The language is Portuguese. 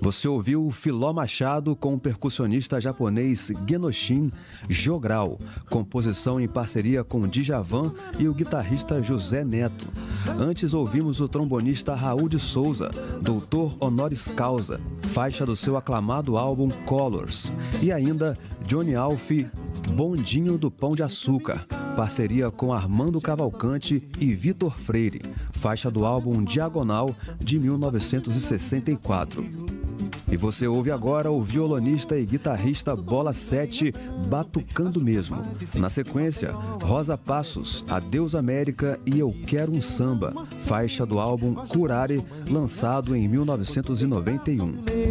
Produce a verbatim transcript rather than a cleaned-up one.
Você ouviu Filó Machado com o percussionista japonês Genoshin Jogral, composição em parceria com Djavan e o guitarrista José Neto. Antes ouvimos o trombonista Raul de Souza, doutor honoris causa, faixa do seu aclamado álbum Colors. E ainda Johnny Alf, Bondinho do Pão de Açúcar, parceria com Armando Cavalcante e Vitor Freire, faixa do álbum Diagonal de mil novecentos e sessenta e quatro. E você ouve agora o violonista e guitarrista Bola sete, Batucando Mesmo. Na sequência, Rosa Passos, Adeus América e Eu Quero um Samba, faixa do álbum Curare, lançado em mil novecentos e noventa e um.